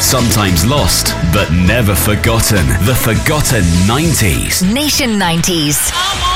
Sometimes lost, but never forgotten. The Forgotten 90s. Nation 90s.